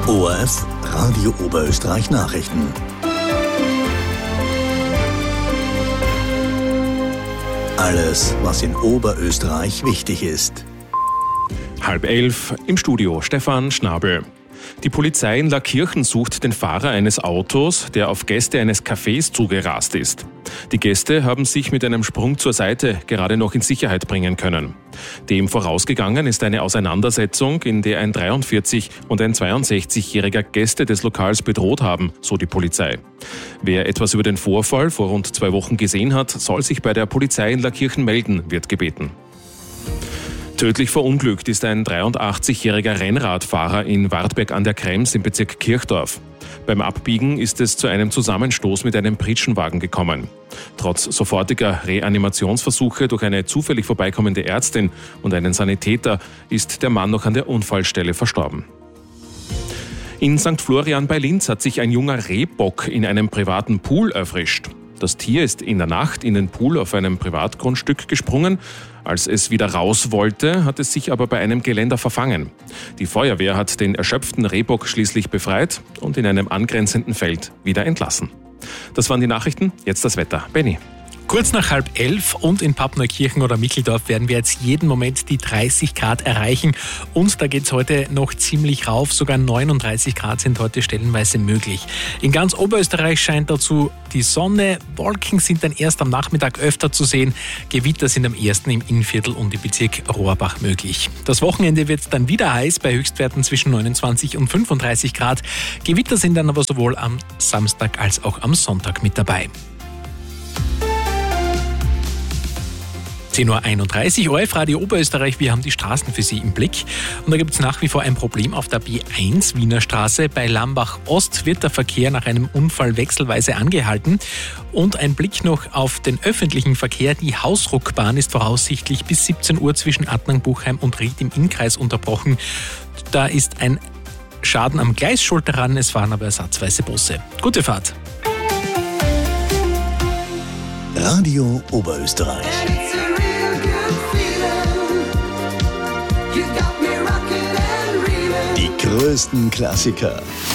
ORF Radio Oberösterreich Nachrichten. Alles, was in Oberösterreich wichtig ist. 10:30 im Studio Stefan Schnabel. Die Polizei in Laakirchen sucht den Fahrer eines Autos, der auf Gäste eines Cafés zugerast ist. Die Gäste haben sich mit einem Sprung zur Seite gerade noch in Sicherheit bringen können. Dem vorausgegangen ist eine Auseinandersetzung, in der ein 43- und ein 62-jähriger Gäste des Lokals bedroht haben, so die Polizei. Wer etwas über den Vorfall vor rund 2 Wochen gesehen hat, soll sich bei der Polizei in Laakirchen melden, wird gebeten. Tödlich verunglückt ist ein 83-jähriger Rennradfahrer in Wartberg an der Krems im Bezirk Kirchdorf. Beim Abbiegen ist es zu einem Zusammenstoß mit einem Pritschenwagen gekommen. Trotz sofortiger Reanimationsversuche durch eine zufällig vorbeikommende Ärztin und einen Sanitäter ist der Mann noch an der Unfallstelle verstorben. In St. Florian bei Linz hat sich ein junger Rehbock in einem privaten Pool erfrischt. Das Tier ist in der Nacht in den Pool auf einem Privatgrundstück gesprungen. Als es wieder raus wollte, hat es sich aber bei einem Geländer verfangen. Die Feuerwehr hat den erschöpften Rehbock schließlich befreit und in einem angrenzenden Feld wieder entlassen. Das waren die Nachrichten, jetzt das Wetter. Benni. Kurz nach 10:30 und in Pappneukirchen oder Micheldorf werden wir jetzt jeden Moment die 30 Grad erreichen. Und da geht es heute noch ziemlich rauf, sogar 39 Grad sind heute stellenweise möglich. In ganz Oberösterreich scheint dazu die Sonne. Wolken sind dann erst am Nachmittag öfter zu sehen. Gewitter sind am ersten im Innviertel und im Bezirk Rohrbach möglich. Das Wochenende wird dann wieder heiß, bei Höchstwerten zwischen 29 und 35 Grad. Gewitter sind dann aber sowohl am Samstag als auch am Sonntag mit dabei. 10:31 Uhr, ORF Radio Oberösterreich, wir haben die Straßen für Sie im Blick. Und da gibt es nach wie vor ein Problem auf der B1 Wiener Straße. Bei Lambach Ost wird der Verkehr nach einem Unfall wechselweise angehalten. Und ein Blick noch auf den öffentlichen Verkehr. Die Hausruckbahn ist voraussichtlich bis 17 Uhr zwischen Adnang, Buchheim und Ried im Innkreis unterbrochen. Da ist ein Schaden am Gleis schuld daran, es fahren aber ersatzweise Busse. Gute Fahrt. Radio Oberösterreich. Die größten Klassiker